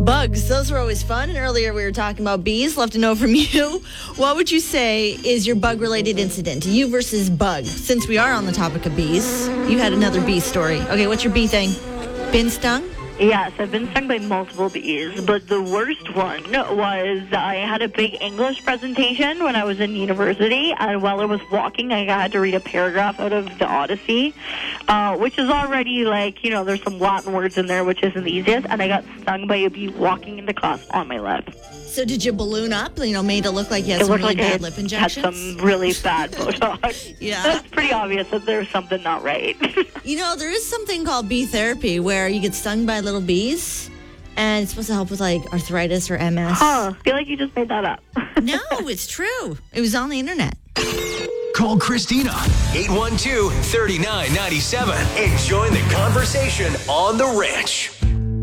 Bugs, those are always fun. And earlier we were talking about bees. Love to know from you. What would you say is your bug-related incident? You versus bug. Since we are on the topic of bees, you had another bee story. Okay, what's your bee thing? Been stung? Yes, I've been stung by multiple bees, but the worst one was I had a big English presentation when I was in university, and while I was walking, I had to read a paragraph out of the Odyssey, which is already there's some Latin words in there, which isn't the easiest, and I got stung by a bee walking into class on my lip. So did you balloon up, made it look like you had some really bad lip injections? Had some really bad Botox. Yeah. It's pretty obvious that there's something not right. There is something called bee therapy where you get stung by little bees, and it's supposed to help with arthritis or MS. Huh. I feel like you just made that up. No, it's true. It was on the internet. Call Christina, 812-3997, and join the conversation on The Ranch.